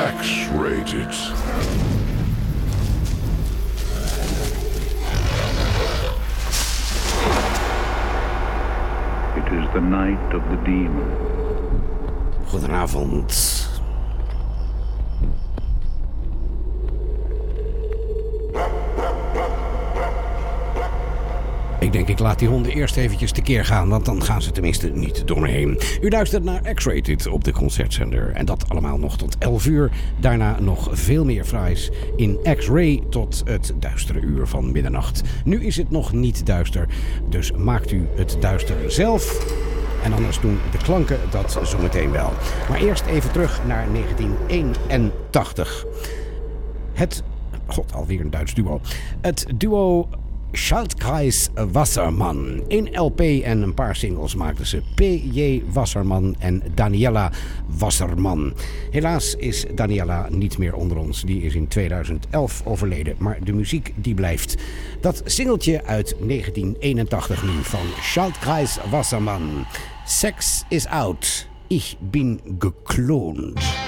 X-Rated. It is the night of the demon. Goedenavond. Ik denk, ik laat die honden eerst eventjes tekeer gaan, want dan gaan ze tenminste niet door me heen. U luistert naar X-Rated op de Concertzender. En dat allemaal nog tot 11 uur. Daarna nog veel meer fraais in X-Ray tot het duistere uur van middernacht. Nu is het nog niet duister, dus maakt u het duister zelf. En anders doen de klanken dat zometeen wel. Maar eerst even terug naar 1981. Alweer een Duits duo. Het duo Schaltkreis Wasserman. 1 LP en een paar singles maakten ze. P.J. Wasserman en Daniela Wasserman. Helaas is Daniela niet meer onder ons. Die is in 2011 overleden. Maar de muziek die blijft. Dat singeltje uit 1981 nu van Schaltkreis Wasserman. Sex is out. Ich bin geklont.